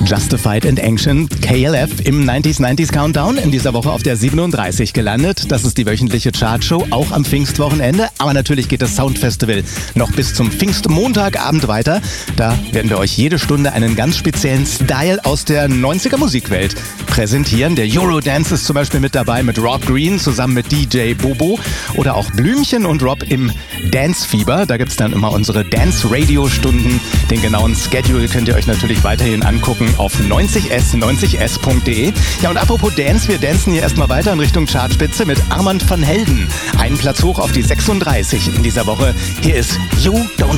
Justified and Ancient, KLF im 90s Countdown, in dieser Woche auf der 37 gelandet. Das ist die wöchentliche Chartshow, auch am Pfingstwochenende. Aber natürlich geht das Soundfestival noch bis zum Pfingstmontagabend weiter. Da werden wir euch jede Stunde einen ganz speziellen Style aus der 90er Musikwelt präsentieren. Der Eurodance ist zum Beispiel mit dabei mit Rob Green zusammen mit DJ Bobo. Oder auch Blümchen und Rob im Dancefieber. Da gibt es dann immer unsere Dance-Radio-Stunden. Den genauen Schedule könnt ihr euch natürlich weiterhin angucken auf 90s.de. Ja, und apropos Dance, wir dancen hier erstmal weiter in Richtung Chartspitze mit Armand van Helden. Einen Platz hoch auf die 36 in dieser Woche. Hier ist You Don't